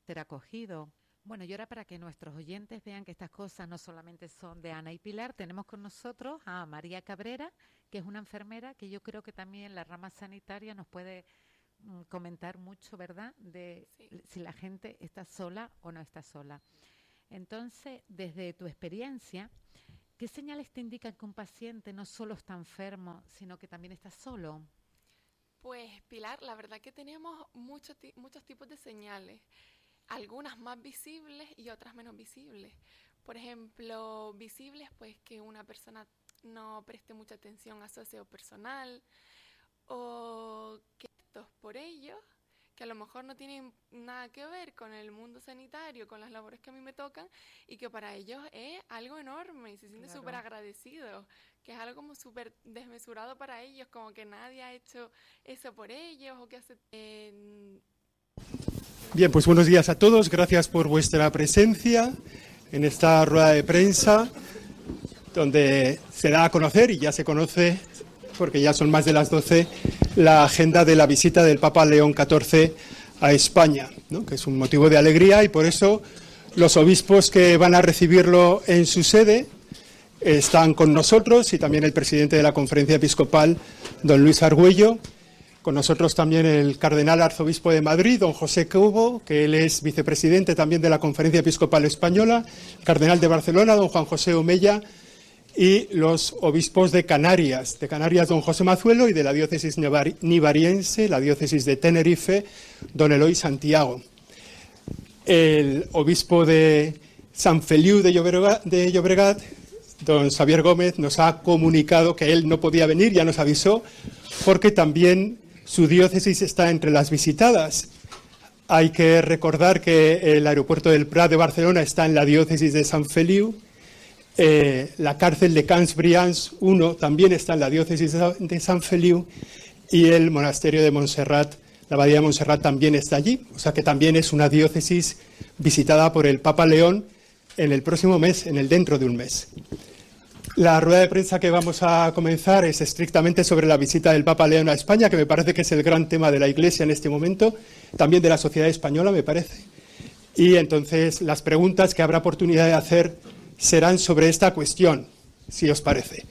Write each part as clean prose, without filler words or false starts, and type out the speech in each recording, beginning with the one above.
ser acogido. Bueno, y ahora para que nuestros oyentes vean que estas cosas no solamente son de Ana y Pilar, tenemos con nosotros a María Cabrera, que es una enfermera que yo creo que también la rama sanitaria nos puede comentar mucho, ¿verdad?, de Sí. si la gente está sola o no está sola. Entonces, desde tu experiencia, ¿qué señales te indican que un paciente no solo está enfermo, sino que también está solo? Pues Pilar, la verdad que tenemos muchos tipos de señales, algunas más visibles y otras menos visibles. Por ejemplo, visibles, pues que una persona no preste mucha atención a su aseo personal o que estos por ellos, que a lo mejor no tienen nada que ver con el mundo sanitario, con las labores que a mí me tocan, y que para ellos es algo enorme y se sienten súper Claro. agradecidos, que es algo como súper desmesurado para ellos, como que nadie ha hecho eso por ellos o que hace... Bien, pues buenos días a todos, gracias por vuestra presencia en esta rueda de prensa donde se da a conocer, y ya se conoce porque ya son más de las 12, la agenda de la visita del Papa León XIV a España, ¿no?, que es un motivo de alegría, y por eso los obispos que van a recibirlo en su sede están con nosotros, y también el presidente de la Conferencia Episcopal, don Luis Argüello. Con nosotros también el cardenal arzobispo de Madrid, don José Cobo, que él es vicepresidente también de la Conferencia Episcopal Española, el cardenal de Barcelona, don Juan José Omella, y los obispos de Canarias, don José Mazuelo, y de la diócesis nivariense, la diócesis de Tenerife, don Eloy Santiago. El obispo de Sant Feliu de Llobregat, don Xavier Gómez, nos ha comunicado que él no podía venir, ya nos avisó, porque también su diócesis está entre las visitadas. Hay que recordar que el aeropuerto del Prat de Barcelona está en la diócesis de Sant Feliu. La cárcel de Camps Brians 1 también está en la diócesis de Sant Feliu, y el monasterio de Montserrat, la abadía de Montserrat, también está allí. O sea que también es una diócesis visitada por el Papa León en el próximo mes, dentro de un mes. La rueda de prensa que vamos a comenzar es estrictamente sobre la visita del Papa León a España, que me parece que es el gran tema de la Iglesia en este momento, también de la sociedad española, me parece. Y entonces las preguntas que habrá oportunidad de hacer serán sobre esta cuestión, si os parece.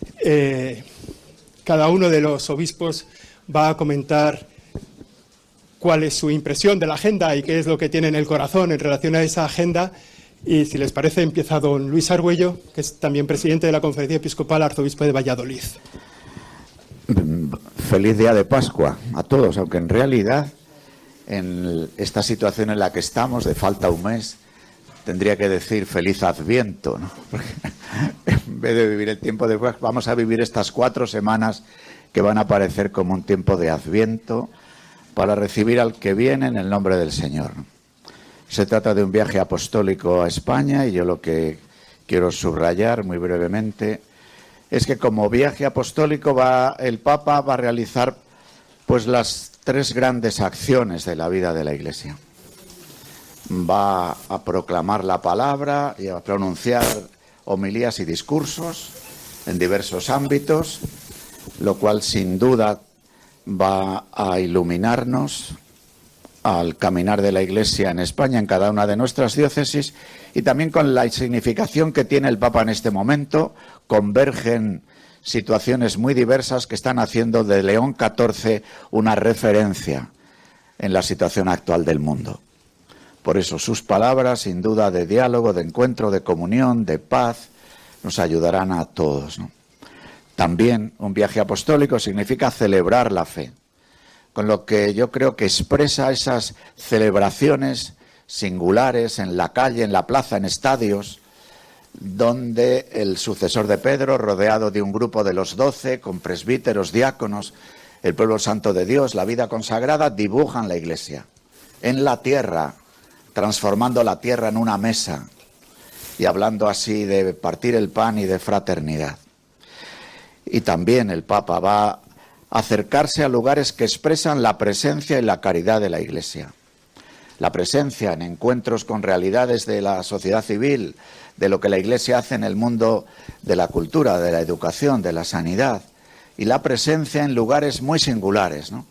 Cada uno de los obispos va a comentar cuál es su impresión de la agenda y qué es lo que tiene en el corazón en relación a esa agenda. Y si les parece, empieza don Luis Argüello, que es también presidente de la Conferencia Episcopal, arzobispo de Valladolid. Feliz día de Pascua a todos, aunque en realidad en esta situación en la que estamos, de falta un mes, tendría que decir feliz Adviento, ¿no? Porque en vez de vivir el tiempo de Pascua, vamos a vivir estas 4 semanas que van a parecer como un tiempo de Adviento para recibir al que viene en el nombre del Señor, ¿no? Se trata de un viaje apostólico a España, y yo lo que quiero subrayar muy brevemente es que como viaje apostólico el Papa va a realizar pues las 3 grandes acciones de la vida de la Iglesia. Va a proclamar la palabra y a pronunciar homilías y discursos en diversos ámbitos, lo cual sin duda va a iluminarnos al caminar de la Iglesia en España, en cada una de nuestras diócesis, y también con la significación que tiene el Papa en este momento. Convergen situaciones muy diversas que están haciendo de León XIV una referencia en la situación actual del mundo. Por eso sus palabras, sin duda, de diálogo, de encuentro, de comunión, de paz, nos ayudarán a todos, ¿no? También un viaje apostólico significa celebrar la fe, con lo que yo creo que expresa esas celebraciones singulares en la calle, en la plaza, en estadios, donde el sucesor de Pedro, rodeado de un grupo de los 12, con presbíteros, diáconos, el pueblo santo de Dios, la vida consagrada, dibujan la Iglesia en la tierra, transformando la tierra en una mesa y hablando así de partir el pan y de fraternidad. Y también el Papa va a acercarse a lugares que expresan la presencia y la caridad de la Iglesia. La presencia en encuentros con realidades de la sociedad civil, de lo que la Iglesia hace en el mundo de la cultura, de la educación, de la sanidad, y la presencia en lugares muy singulares, ¿no?,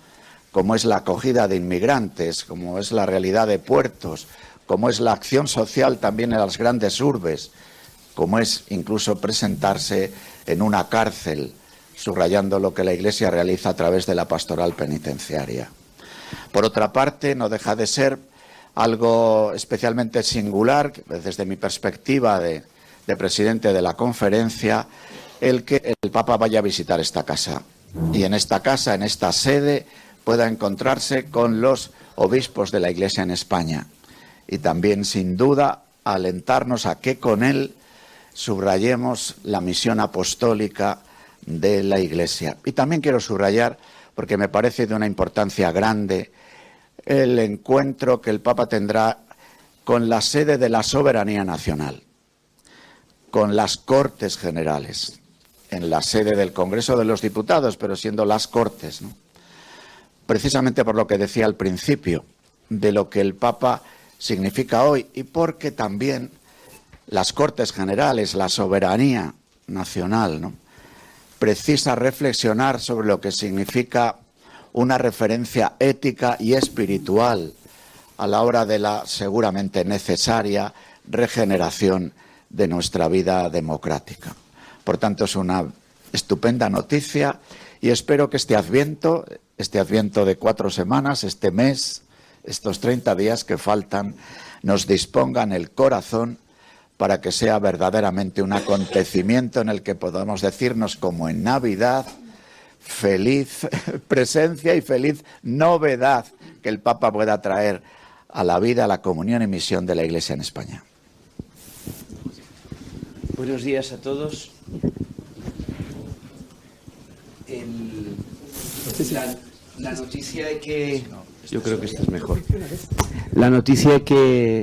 como es la acogida de inmigrantes, como es la realidad de puertos, como es la acción social también en las grandes urbes, como es incluso presentarse en una cárcel, subrayando lo que la Iglesia realiza a través de la pastoral penitenciaria. Por otra parte, no deja de ser algo especialmente singular, desde mi perspectiva de presidente de la conferencia, el que el Papa vaya a visitar esta casa. Y en esta casa, en esta sede, pueda encontrarse con los obispos de la Iglesia en España. Y también, sin duda, alentarnos a que con él subrayemos la misión apostólica de la Iglesia. Y también quiero subrayar, porque me parece de una importancia grande, el encuentro que el Papa tendrá con la sede de la soberanía nacional, con las Cortes Generales, en la sede del Congreso de los Diputados, pero siendo las Cortes, ¿no? Precisamente por lo que decía al principio, de lo que el Papa significa hoy, y porque también las Cortes Generales, la soberanía nacional, ¿no?, precisa reflexionar sobre lo que significa una referencia ética y espiritual a la hora de la seguramente necesaria regeneración de nuestra vida democrática. Por tanto, es una estupenda noticia y espero que este Adviento de 4 semanas, este mes, estos 30 días que faltan, nos dispongan el corazón para que sea verdaderamente un acontecimiento en el que podamos decirnos, como en Navidad, feliz presencia y feliz novedad que el Papa pueda traer a la vida, a la comunión y misión de la Iglesia en España. Buenos días a todos. La noticia de que... Yo creo que esta es mejor. La noticia de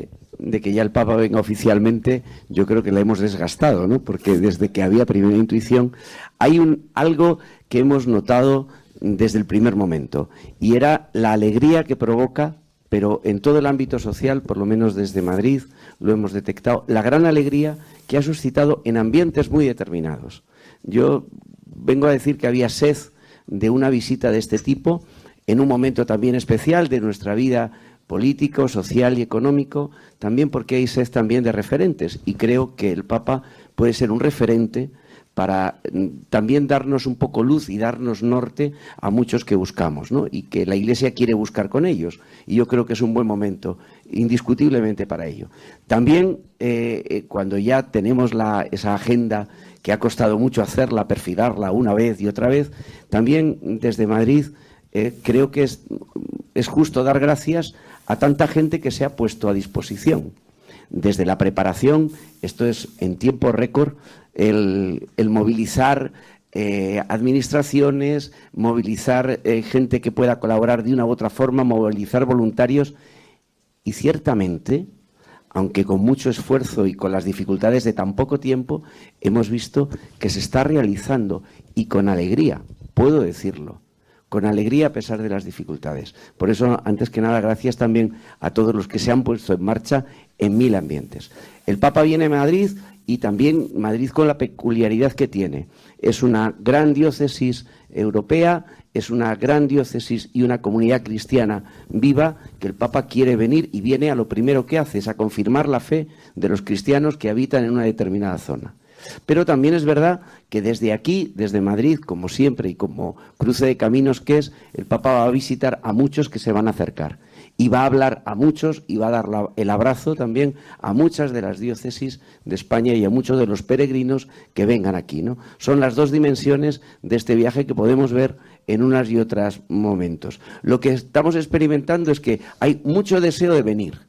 que ya el Papa venga oficialmente, yo creo que la hemos desgastado, ¿no? Porque desde que había primera intuición, hay algo que hemos notado desde el primer momento, y era la alegría que provoca, pero en todo el ámbito social, por lo menos desde Madrid, lo hemos detectado, la gran alegría que ha suscitado en ambientes muy determinados. Yo vengo a decir que había sed de una visita de este tipo, en un momento también especial de nuestra vida político, social y económico, también porque hay sed también de referentes, y creo que el Papa puede ser un referente para también darnos un poco luz y darnos norte a muchos que buscamos, ¿no? Y que la Iglesia quiere buscar con ellos, y yo creo que es un buen momento, indiscutiblemente, para ello. También, cuando ya tenemos esa agenda que ha costado mucho hacerla, perfilarla una vez y otra vez, también desde Madrid creo que es justo dar gracias a tanta gente que se ha puesto a disposición. Desde la preparación, esto es en tiempo récord, el movilizar administraciones, movilizar gente que pueda colaborar de una u otra forma, movilizar voluntarios, y ciertamente, aunque con mucho esfuerzo y con las dificultades de tan poco tiempo, hemos visto que se está realizando, y con alegría, puedo decirlo, con alegría a pesar de las dificultades. Por eso, antes que nada, gracias también a todos los que se han puesto en marcha en 1000 ambientes. El Papa viene a Madrid, y también Madrid con la peculiaridad que tiene. Es una gran diócesis europea, es una gran diócesis y una comunidad cristiana viva, que el Papa quiere venir, y viene a lo primero que hace, es a confirmar la fe de los cristianos que habitan en una determinada zona. Pero también es verdad que desde aquí, desde Madrid, como siempre y como cruce de caminos que es, el Papa va a visitar a muchos que se van a acercar, y va a hablar a muchos, y va a dar el abrazo también a muchas de las diócesis de España y a muchos de los peregrinos que vengan aquí, ¿no? Son las dos dimensiones de este viaje que podemos ver en unas y otras momentos. Lo que estamos experimentando es que hay mucho deseo de venir,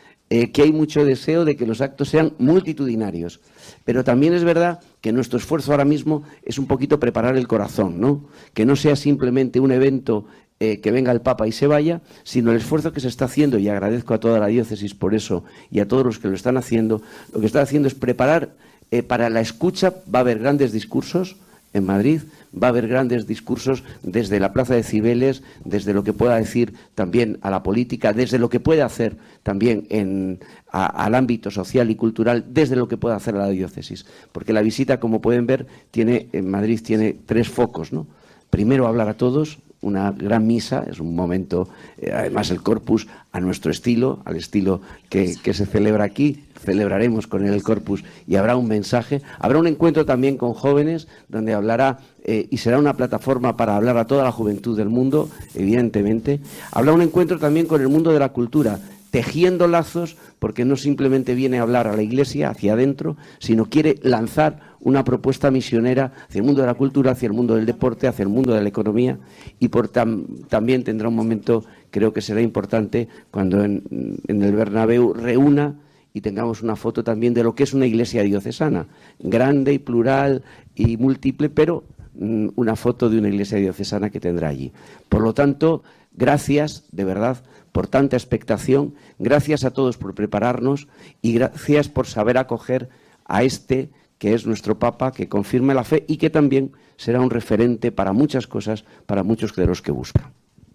que hay mucho deseo de que los actos sean multitudinarios. Pero también es verdad que nuestro esfuerzo ahora mismo es un poquito preparar el corazón, ¿no? Que no sea simplemente un evento que venga el Papa y se vaya, sino el esfuerzo que se está haciendo, y agradezco a toda la diócesis por eso y a todos los que lo están haciendo. Lo que está haciendo es preparar para la escucha. Va a haber grandes discursos en Madrid, va a haber grandes discursos desde la Plaza de Cibeles, desde lo que pueda decir también a la política, desde lo que puede hacer también al ámbito social y cultural, desde lo que puede hacer a la diócesis. Porque la visita, como pueden ver, en Madrid tiene 3 focos, ¿no? Primero, hablar a todos, una gran misa, es un momento, además el Corpus a nuestro estilo, al estilo que se celebra aquí, celebraremos con él el Corpus y habrá un mensaje, habrá un encuentro también con jóvenes donde hablará y será una plataforma para hablar a toda la juventud del mundo, evidentemente. Habrá un encuentro también con el mundo de la cultura, tejiendo lazos, porque no simplemente viene a hablar a la Iglesia hacia adentro, sino quiere lanzar una propuesta misionera hacia el mundo de la cultura, hacia el mundo del deporte, hacia el mundo de la economía, y también tendrá un momento, creo que será importante, cuando en el Bernabéu reúna y tengamos una foto también de lo que es una iglesia diocesana, grande y plural y múltiple, pero una foto de una iglesia diocesana que tendrá allí. Por lo tanto, gracias, de verdad, por tanta expectación, gracias a todos por prepararnos y gracias por saber acoger a este que es nuestro Papa, que confirme la fe y que también será un referente para muchas cosas, para muchos de los que buscan.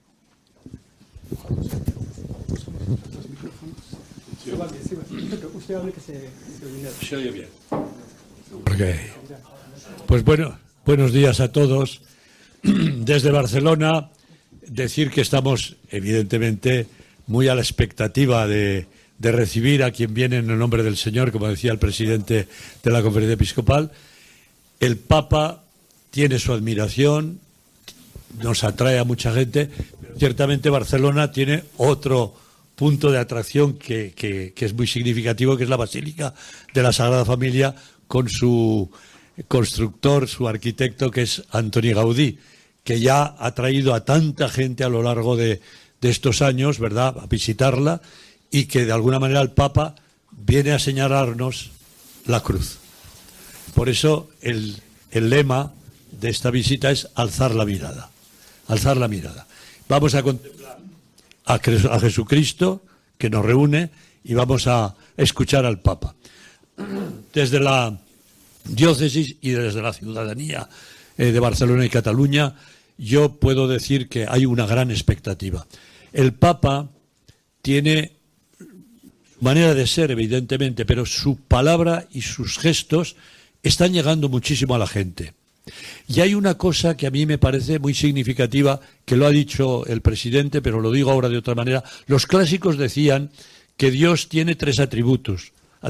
Se oye bien. Okay. Pues bueno, buenos días a todos. Desde Barcelona, decir que estamos, evidentemente, muy a la expectativa de recibir a quien viene en el nombre del Señor, como decía el presidente de la Conferencia Episcopal. El Papa tiene su admiración, nos atrae a mucha gente, pero ciertamente Barcelona tiene otro punto de atracción que es muy significativo, que es la Basílica de la Sagrada Familia, con su constructor, su arquitecto, que es Antoni Gaudí, que ya ha traído a tanta gente a lo largo de estos años, ¿verdad?, a visitarla, y que de alguna manera el Papa viene a señalarnos la cruz. Por eso el lema de esta visita es alzar la mirada. Alzar la mirada. Vamos a contemplar a Jesucristo, que nos reúne, y vamos a escuchar al Papa. Desde la diócesis y desde la ciudadanía de Barcelona y Cataluña, yo puedo decir que hay una gran expectativa. El Papa tiene manera de ser, evidentemente, pero su palabra y sus gestos están llegando muchísimo a la gente. Y hay una cosa que a mí me parece muy significativa, que lo ha dicho el presidente, pero lo digo ahora de otra manera. Los clásicos decían que Dios tiene tres atributos,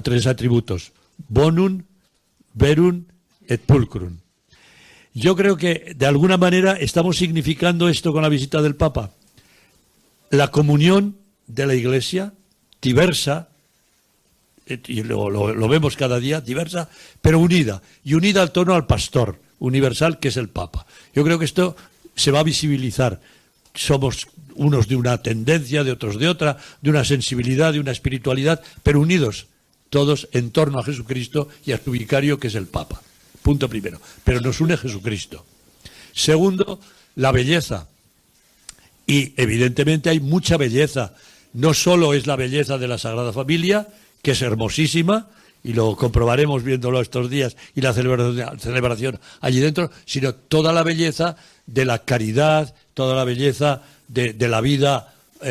bonum, verum et pulcrum. Yo creo que de alguna manera estamos significando esto con la visita del Papa. La comunión de la Iglesia, diversa, y lo vemos cada día, diversa, pero unida, y unida al torno al pastor universal, que es el Papa. Yo creo que esto se va a visibilizar. Somos unos de una tendencia, de otros de otra, de una sensibilidad, de una espiritualidad, pero unidos todos en torno a Jesucristo y a su vicario, que es el Papa. Punto primero. Pero nos une Jesucristo. Segundo, la belleza. Y evidentemente hay mucha belleza. No solo es la belleza de la Sagrada Familia, que es hermosísima, y lo comprobaremos viéndolo estos días, y la celebración allí dentro, sino toda la belleza de la caridad, toda la belleza de la vida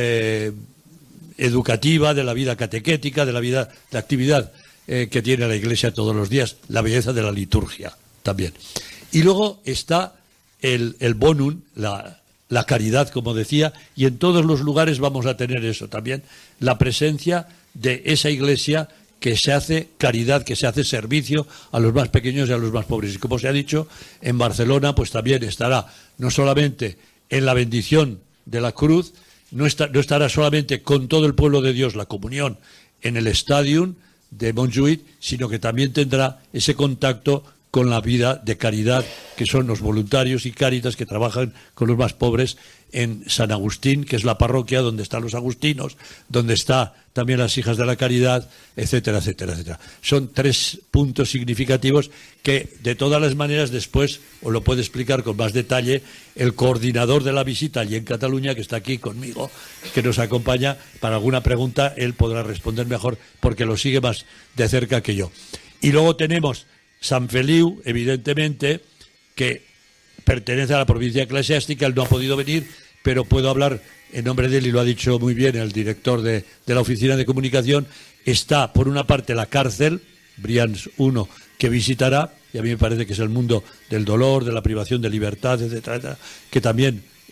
educativa, de la vida catequética, de la vida de actividad que tiene la Iglesia todos los días, la belleza de la liturgia también. Y luego está el bonum, la caridad, como decía, y en todos los lugares vamos a tener eso también, la presencia de esa Iglesia que se hace caridad, que se hace servicio a los más pequeños y a los más pobres. Y como se ha dicho, en Barcelona pues también estará no solamente en la bendición de la cruz, no estará solamente con todo el pueblo de Dios la comunión en el Stadium de Montjuïc, sino que también tendrá ese contacto con la vida de caridad, que son los voluntarios y cáritas que trabajan con los más pobres en San Agustín, que es la parroquia donde están los agustinos, donde está también las hijas de la caridad, etcétera, etcétera, etcétera. Son tres puntos significativos que, de todas las maneras, después os lo puede explicar con más detalle el coordinador de la visita allí en Cataluña, que está aquí conmigo, que nos acompaña. Para alguna pregunta él podrá responder mejor, porque lo sigue más de cerca que yo. Y luego tenemos San Feliu, evidentemente, que pertenece a la provincia eclesiástica. Él no ha podido venir, pero puedo hablar en nombre de él, y lo ha dicho muy bien el director de la Oficina de Comunicación. Está, por una parte, la cárcel, Brians 1, que visitará, y a mí me parece que es el mundo del dolor, de la privación de libertad, etcétera, etcétera, que también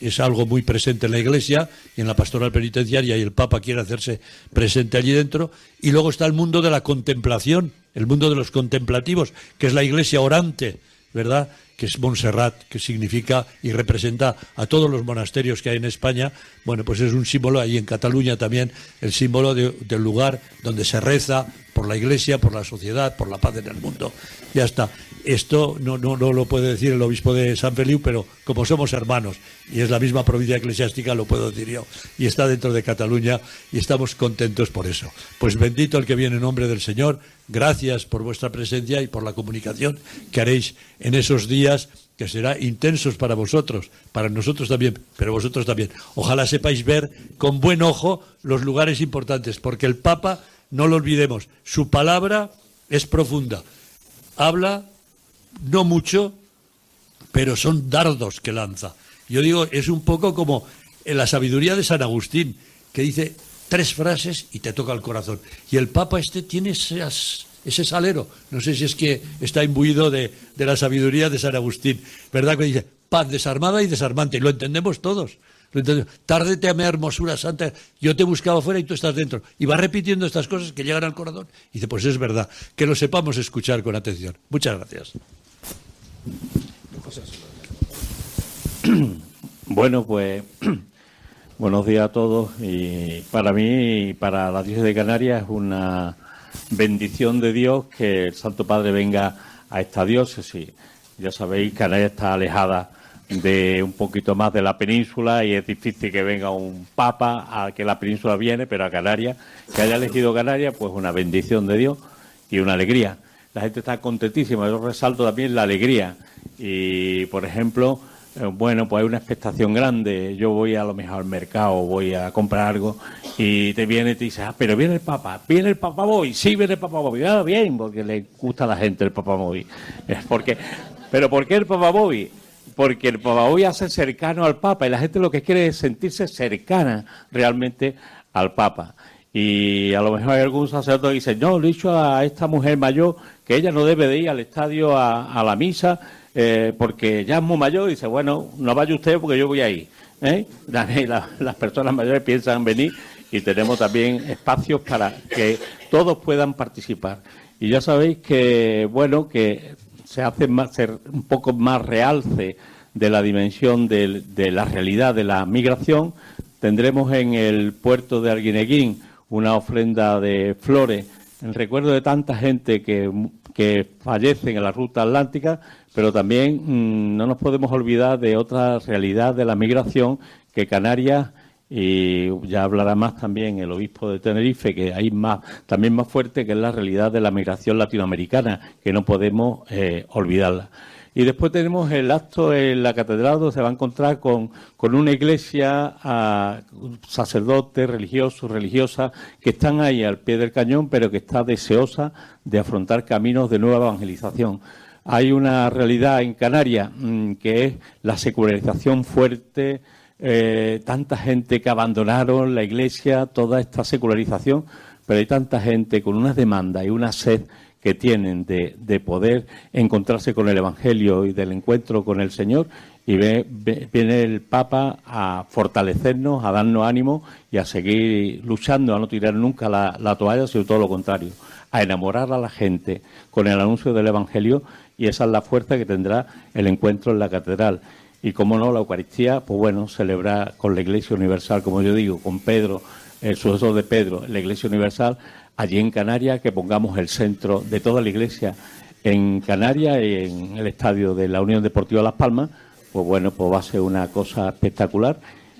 es algo muy presente en la Iglesia y en la pastoral penitenciaria, y el Papa quiere hacerse presente allí dentro. Y luego está el mundo de la contemplación, el mundo de los contemplativos, que es la Iglesia orante, ¿verdad?, que es Montserrat, que significa y representa a todos los monasterios que hay en España. Bueno, pues es un símbolo, ahí en Cataluña también, el símbolo del lugar donde se reza por la Iglesia, por la sociedad, por la paz en el mundo. Ya está. Esto no lo puede decir el obispo de San Feliu, pero como somos hermanos y es la misma provincia eclesiástica, lo puedo decir yo. Y está dentro de Cataluña y estamos contentos por eso. Pues bendito el que viene en nombre del Señor. Gracias por vuestra presencia y por la comunicación que haréis en esos días, que será intensos para vosotros, para nosotros también, pero vosotros también. Ojalá sepáis ver con buen ojo los lugares importantes, porque el Papa, no lo olvidemos, su palabra es profunda. Habla no mucho, pero son dardos que lanza. Yo digo, es un poco como en la sabiduría de San Agustín, que dice 3 frases y te toca el corazón. Y el Papa tiene ese salero. No sé si es que está imbuido de la sabiduría de San Agustín, ¿verdad? Que dice paz desarmada y desarmante. Y lo entendemos todos. Tárdete a mi hermosura santa, yo te buscaba afuera y tú estás dentro. Y va repitiendo estas cosas que llegan al corazón. Y dice, pues es verdad, que lo sepamos escuchar con atención. Muchas gracias. Bueno, pues buenos días a todos. Y para mí y para la Diócesis de Canarias es una bendición de Dios que el Santo Padre venga a esta diócesis. Ya sabéis, Canarias está alejada de un poquito más de la península y es difícil que venga un papa a que la península viene, pero a Canarias, que haya elegido Canarias, pues una bendición de Dios y una alegría. La gente está contentísima. Yo resalto también la alegría. Y, por ejemplo, bueno, pues hay una expectación grande. Yo voy a lo mejor al mercado, voy a comprar algo y te viene y te dice, pero viene el Papa Móvil. Sí, viene el Papa Móvil. Ah, bien, porque le gusta a la gente el Papa Móvil. ¿Pero por qué el Papa Móvil? Porque el Papa Móvil hace cercano al Papa y la gente lo que quiere es sentirse cercana realmente al Papa. Y a lo mejor hay algún sacerdote que dice, no, le he dicho a esta mujer mayor que ella no debe de ir al estadio a la misa porque ya es muy mayor. Y dice, bueno, no vaya usted porque yo voy a ir. Las personas mayores piensan venir y tenemos también espacios para que todos puedan participar. Y ya sabéis que, bueno, que se hace un poco más realce de la dimensión de la realidad de la migración. Tendremos en el puerto de Arguineguín una ofrenda de flores en recuerdo de tanta gente que fallecen en la ruta atlántica, pero también no nos podemos olvidar de otra realidad de la migración que Canarias, y ya hablará más también el obispo de Tenerife, que hay también más fuerte, que es la realidad de la migración latinoamericana, que no podemos olvidarla. Y después tenemos el acto en la catedral, donde se va a encontrar con una iglesia, sacerdotes, religiosos, religiosas, que están ahí al pie del cañón, pero que está deseosa de afrontar caminos de nueva evangelización. Hay una realidad en Canarias que es la secularización fuerte, tanta gente que abandonaron la iglesia, toda esta secularización, pero hay tanta gente con unas demandas y una sed que tienen de poder encontrarse con el Evangelio y del encuentro con el Señor, y viene el Papa a fortalecernos, a darnos ánimo y a seguir luchando, a no tirar nunca la toalla, sino todo lo contrario, a enamorar a la gente con el anuncio del Evangelio, y esa es la fuerza que tendrá el encuentro en la catedral. Y como no, la Eucaristía, pues bueno, celebrar con la Iglesia Universal, como yo digo, con Pedro, el sucesor de Pedro, la Iglesia Universal, allí en Canarias, que pongamos el centro de toda la Iglesia en Canarias y en el estadio de la Unión Deportiva Las Palmas, pues bueno, pues va a ser una cosa espectacular.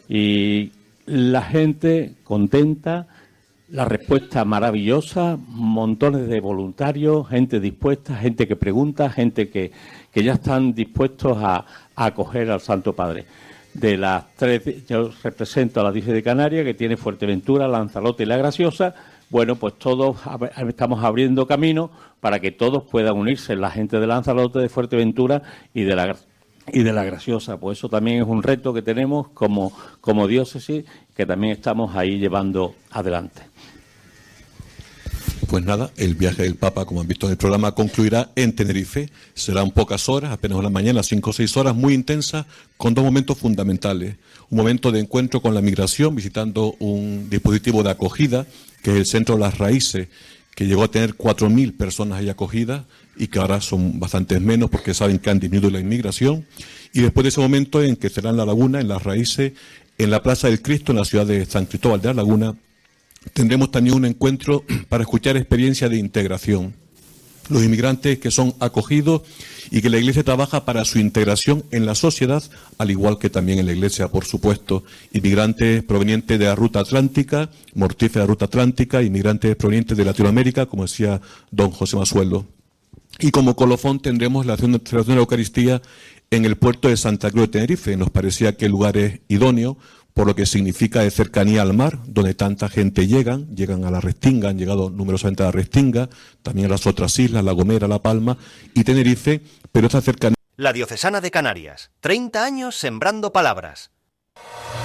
Y la gente contenta, la respuesta maravillosa, montones de voluntarios, gente dispuesta, gente que pregunta, gente que ya están dispuestos a acoger al Santo Padre. De las 3, yo represento a la Diócesis de Canarias, que tiene Fuerteventura, Lanzarote y La Graciosa. Bueno, pues todos estamos abriendo camino para que todos puedan unirse, la gente de Lanzarote, de Fuerteventura y de la Graciosa. Pues eso también es un reto que tenemos como diócesis, que también estamos ahí llevando adelante. Pues nada, el viaje del Papa, como han visto en el programa, concluirá en Tenerife. Serán pocas horas, apenas una mañana, 5 o 6 horas, muy intensas, con 2 momentos fundamentales. Un momento de encuentro con la migración, visitando un dispositivo de acogida, que es el Centro Las Raíces, que llegó a tener 4.000 personas ahí acogidas y que ahora son bastantes menos porque saben que han disminuido la inmigración. Y después de ese momento en que será en La Laguna, en Las Raíces, en la Plaza del Cristo, en la ciudad de San Cristóbal de La Laguna, tendremos también un encuentro para escuchar experiencias de integración. Los inmigrantes que son acogidos y que la Iglesia trabaja para su integración en la sociedad, al igual que también en la Iglesia, por supuesto. Inmigrantes provenientes de la ruta atlántica, mortífera ruta atlántica, inmigrantes provenientes de Latinoamérica, como decía don José Masuello. Y como colofón tendremos la celebración de la Eucaristía en el puerto de Santa Cruz de Tenerife. Nos parecía que el lugar es idóneo, por lo que significa de cercanía al mar, donde tanta gente llegan a la Restinga, han llegado numerosamente a la Restinga, también a las otras islas, La Gomera, La Palma y Tenerife, pero esta cercanía. La Diocesana de Canarias, 30 años sembrando palabras.